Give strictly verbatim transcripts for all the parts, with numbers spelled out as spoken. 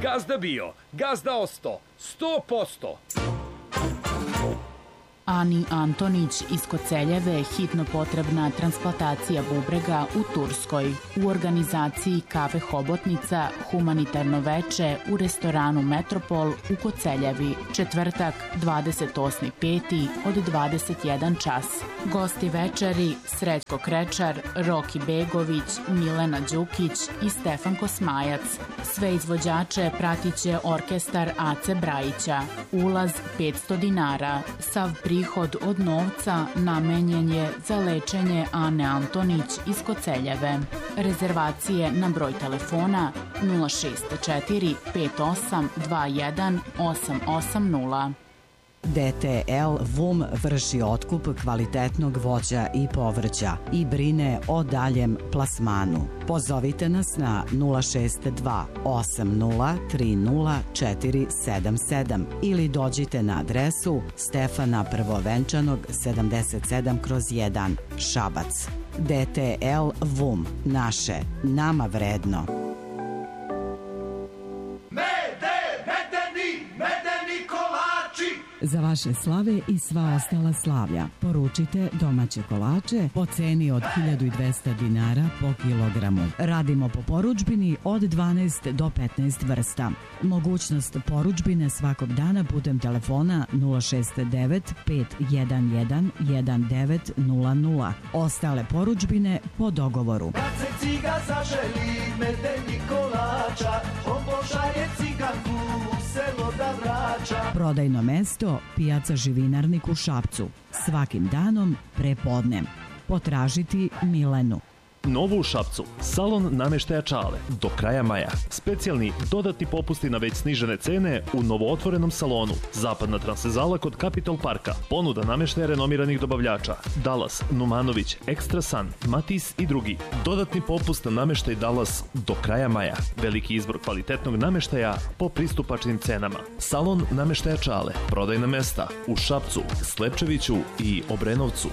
Gazda bio, gazda osto, sto posto. Ani Antonić iz Koceljeve hitno potrebna transplantacija bubrega u Turskoj. U organizaciji Kafe Hobotnica humanitarno veče u restoranu Metropol u Koceljevi. Četvrtak, dvadeset osmi peti od dvadeset jedan čas. Gosti večeri Srećko Krečar, Roki Begović, Milena Đukić i Stefan Kosmajac. Sve izvođače pratiće orkestar Ace Brajića. Ulaz petsto dinara. Sav prihod od novca namenjen je za lečenje Ane Antonić iz Koceljeve. Rezervacije na broj telefona nula šest četiri pet osam dva jedan osam osam nula. D T L Vum vrši otkup kvalitetnog voća i povrća i brine o daljem plasmanu. Pozovite nas na nula šest dva osam nula tri nula četiri sedam sedam ili dođite na adresu Stefana Prvovenčanog sedamdeset sedam kroz jedan, Šabac. D T L Vum, naše, nama vredno. Za vaše slave i sva ostala slavlja poručite domaće kolače po ceni od hiljadu dvesta dinara po kilogramu. Radimo po porudžbini od dvanaest do petnaest vrsta. Mogućnost porudžbine svakog dana putem telefona nula šest devet pet jedan jedan jedan devet nula nula. Ostale porudžbine po dogovoru. Kad se ciga zaželi medeni kolača, on pošalje ciganku u selo da vraća. Prodajno mesto pijaca Živinarnik u Šapcu. Svakim danom prepodne. Potražiti Milenu. Novo u Šapcu, salon nameštaja Čale, do kraja maja. Specijalni dodatni popusti na već snižene cene u novootvorenom salonu. Zapadna transvezala kod Capitol Parka. Ponuda nameštaja renomiranih dobavljača. Dallas, Numanović, Extra Sun, Matis i drugi. Dodatni popust na nameštaj Dallas do kraja maja. Veliki izbor kvalitetnog nameštaja po pristupačnim cenama. Salon nameštaja Čale, prodajna mesta u Šapcu, Slepčeviću i Obrenovcu.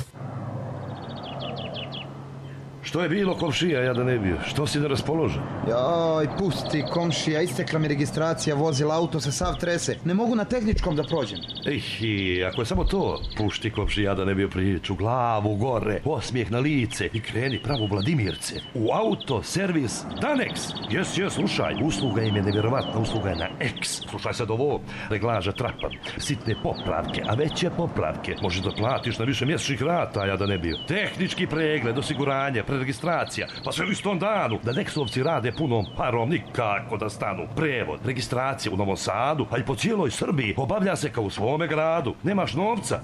Što je bilo, komšija, ja da ne bio? Što si da raspoložen? Joj, pusti, komšija, istekla mi registracija vozila, auto se sav trese. Ne mogu na tehničkom da prođem. Ej, ako je samo to, pušti, komšija, da ne bio priču, glavu gore, osmijeh na lice i kreni pravo u Vladimirce. U auto, servis, Danex. Jes, jes, slušaj, usluga im je nevjerovatna, usluga je na X. Slušaj sad ovo, reglaža trapa, sitne popravke, a veće popravke. Možeš da platiš na više mjesečnih rata, ja da ne bio. Tehnički pregled, osiguranje, registracija, pa sve u istom danu. Da Nexovci rade punom parom, nikako da stanu. Prevod, registracija u Novom Sadu, a i po cijeloj Srbiji obavlja se kao u svome gradu. Nemaš novca?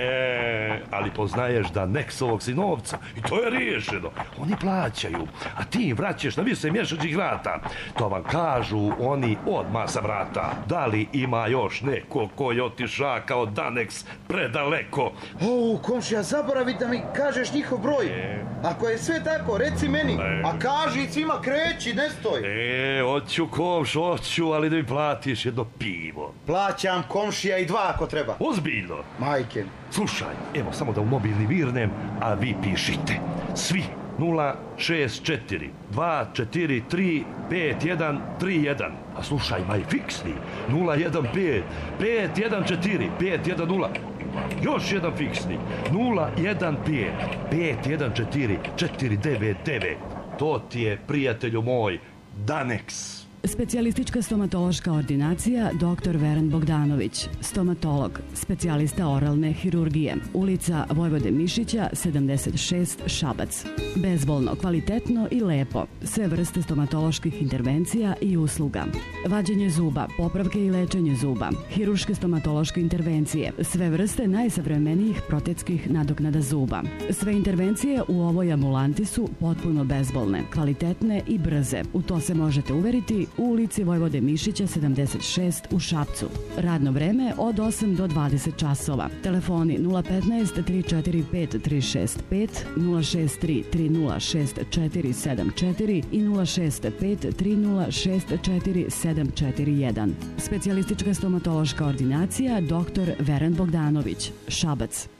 E, ali poznaješ da Nexovog si novca. I to je riješeno. Oni plaćaju, a ti im vraćaš na više mjesečnih rata. To vam kažu oni odmah sa vrata. Da li ima još neko ko je otiša kao Danex predaleko? O, komšija, zaboravi da mi kažeš njihov broj. E. Ako je sve tako, reci meni, e. A kaži svima kreći, ne stoj. E, hoću komš, hoću, ali da mi platiš jedno pivo. Plaćam, komšija, i dva ako treba. Ozbiljno? Majke. Slušaj, evo samo da u mobilni virnem, a vi pišite. Svi nula šest četiri dva četiri tri pet jedan tri jedan. A slušaj, maj fiksni nula jedan pet pet jedan četiri pet jedan nula. Još jedan fiksni nula jedan pet pet jedan četiri četiri devet devet. To ti je, prijatelju moj, Danex. Specijalistička stomatološka ordinacija doktor Veran Bogdanović, stomatolog, specijalista oralne hirurgije, ulica Vojvode Mišića sedamdeset šest, Šabac. Bezbolno, kvalitetno i lepo, sve vrste stomatoloških intervencija i usluga. Vađenje zuba, popravke i lečenje zuba, hirurške stomatološke intervencije, sve vrste najsavremenijih protetskih nadoknada zuba. Sve intervencije u ovoj ambulanti su potpuno bezbolne, kvalitetne i brze. U to se možete uveriti u ulici Vojvode Mišića sedamdeset šest u Šapcu. Radno vreme od osam do dvadeset časova. Telefoni nula petnaest tri četiri pet tri šest pet, nula šest tri tri nula šest četiri sedam četiri i nula šest pet tri nula šest četiri sedam četiri jedan. Specijalistička stomatološka ordinacija doktor Veran Bogdanović, Šabac.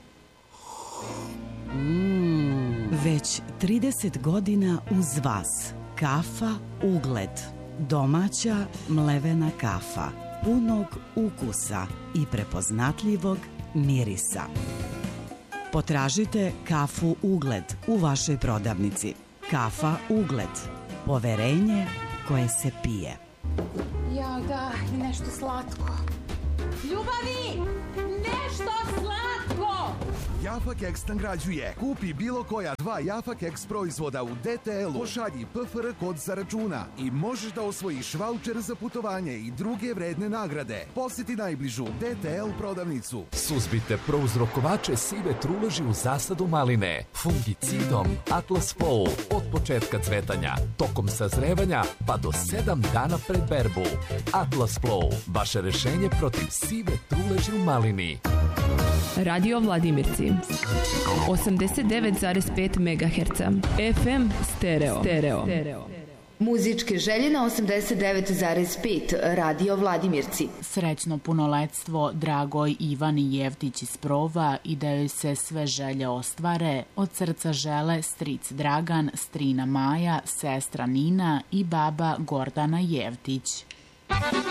Mm, već trideset godina uz vas. Kafa Ugled. Domaća mlevena kafa, punog ukusa i prepoznatljivog mirisa. Potražite kafu Ugled u vašoj prodavnici. Kafa Ugled. Poverenje koje se pije. Ja, da, i nešto slatko. Ljubavi, nešto slatko! Jaffa Keks nagrađuje. Kupi bilo koja dva Jaffa Keks proizvoda u D T L-u, pošalji P F R kod sa računa i možeš da osvojiš vaučer za putovanje i druge vredne nagrade. Posjeti najbližu D T L prodavnicu. Suzbite prouzrokovače sive truleži u zasadu maline fungicidom Atlas Flow od početka cvetanja, tokom sazrevanja pa do sedam dana pred berbu. Atlas Flow, vaše rešenje protiv sive truleži u malini. Radio Vladimirci osamdeset devet zarez pet megaherca F M stereo. stereo. Muzičke želje na osamdeset devet zarez pet Radio Vladimirci. Srećno punoletstvo Dragoj Ivani Jevtić iz Prova i da joj se sve želje ostvare. Od srca žele stric Dragan, strina Maja, sestra Nina i baba Gordana Jevtić.